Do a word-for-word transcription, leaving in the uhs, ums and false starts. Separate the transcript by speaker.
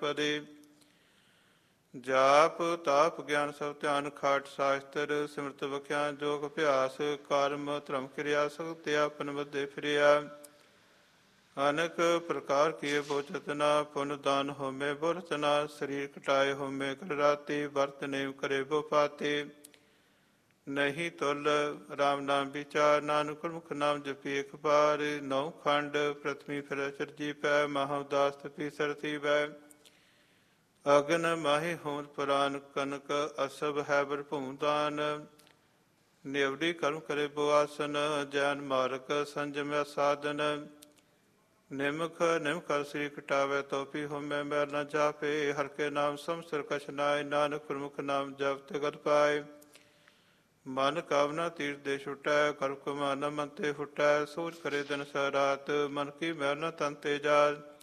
Speaker 1: ਪਦੇ। ਜਾਪ ਤਾਪ ਗਿਆਨ ਸਭ ਧਿਆਨ ਖਾਟ ਸ਼ਾਸਤਰ, ਸਿਮਰਤ ਬਖਿਆ ਜੋਗ ਅਭਿਆਸ, ਕਰਮ ਧਰਮ ਕਿਰਿਆ ਸਗਤਿ ਆਪਨ ਬੱਧੇ ਫਿਰਿਆ। ਅਨੇਕ ਪ੍ਰਕਾਰ ਕੀਏ ਬੋਚਤਨਾ, ਪੁਨ ਦਾਨ ਹੋਮੇ ਬੁਰਤਨਾ, ਸਰੀਰ ਕਟਾਏ ਹੋਮੇ ਕਲ ਰਾਤੀ, ਵਰਤ ਨੇਮ ਕਰੇ ਬੋ ਪਾਤੇ। ਨਹੀਂ ਤੁਲ ਰਾਮ ਨਾਮ ਵਿਚਾਰ, ਨਾਨਕ ਗੁਰਮੁਖ ਨਾਮ ਜਪੀ ਇਕ ਬਾਰ। ਨੌ ਖੰਡ ਪ੍ਰਥਮੀ ਫਿਰ ਚਰਜੀ ਪੈ, ਮਹਾ ਉਦਾਸ ਤਪੀ ਸਰਤੀ ਬੈ। ਅਗਨ ਮਾਹੀ ਹੋਂਦ ਪੁਰਾਨ, ਕਨਕ ਅਸਭ ਹੈ ਬਰਭੂਮ ਦਾਨ। ਨਿਵੜੀ ਕਰਮ ਕਰੇ ਬੋ ਆਸਨ, ਜੈਨ ਮਾਰਕ ਸੰਜਮੈ ਸਾਧਨ। ਨਿਮਖ ਨਿਮ ਕਰ ਸ੍ਰੀ ਕਟਾਵੇ, ਤੋਪੀ ਹੋਮੈ ਮੈਲ ਨ ਜਾਪੇ। ਹਰ ਕੇ ਨਾਮ ਸਮਸਰ ਕਛ ਨਾਏ, ਨਾਨਕ ਗੁਰਮੁਖ ਨਾਮ ਜਪਤ ਗਤ ਪਾਏ। ਮਨ ਕਾਮਨਾ ਤੀਰਥ ਦੇ ਛੁਟੈ, ਕਰਮ ਕਮਾਨਾ ਮਨ ਤੇ ਫੁਟੈ। ਸੋਚ ਕਰੇ ਦਿਨ ਸਹਿ ਰਾਤ, ਮਨ ਕੀ ਮੈਲ ਨ ਤਨ ਤੇ ਜਾਤ।